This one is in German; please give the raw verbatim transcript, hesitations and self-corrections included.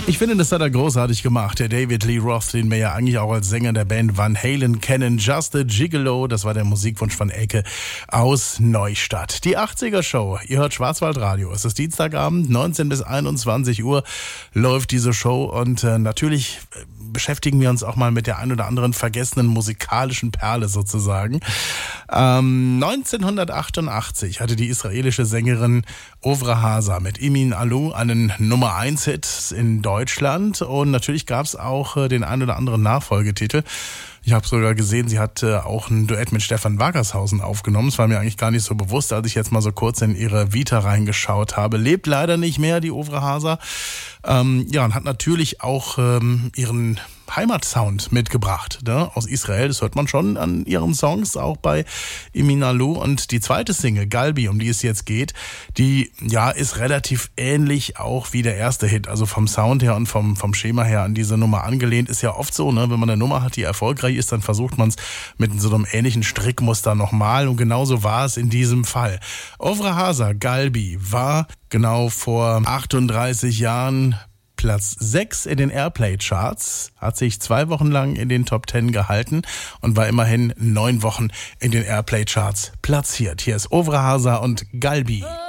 Ich finde, das hat er großartig gemacht. Der David Lee Roth, den wir ja eigentlich auch als Sänger der Band Van Halen kennen. Just a Gigolo, das war der Musikwunsch von Elke aus Neustadt. Die achtziger Show, ihr hört Schwarzwaldradio. Es ist Dienstagabend, neunzehn bis einundzwanzig Uhr läuft diese Show und äh, natürlich beschäftigen wir uns auch mal mit der ein oder anderen vergessenen musikalischen Perle sozusagen. Ähm, neunzehnhundertachtundachtzig hatte die israelische Sängerin Ofra Haza mit Imin Alu einen Nummer eins Hit in Deutschland und natürlich gab es auch äh, den ein oder anderen Nachfolgetitel. Ich habe sogar gesehen, sie hat äh, auch ein Duett mit Stefan Wagershausen aufgenommen. Das war mir eigentlich gar nicht so bewusst, als ich jetzt mal so kurz in ihre Vita reingeschaut habe. Lebt leider nicht mehr, die Ofra Haza. Ähm, ja, und hat natürlich auch ähm, ihren Heimatsound mitgebracht, ne? Aus Israel. Das hört man schon an ihren Songs, auch bei Imin Alu. Und die zweite Single, Galbi, um die es jetzt geht, die ja ist relativ ähnlich auch wie der erste Hit. Also vom Sound her und vom, vom Schema her an diese Nummer angelehnt. Ist ja oft so, ne? Wenn man eine Nummer hat, die erfolgreich ist, dann versucht man es mit so einem ähnlichen Strickmuster nochmal. Und genauso war es in diesem Fall. Ofra Haza, Galbi, war genau vor achtunddreißig Jahren Platz sechs in den Airplay-Charts, hat sich zwei Wochen lang in den Top zehn gehalten und war immerhin neun Wochen in den Airplay-Charts platziert. Hier ist Ofra Haza und Galbi.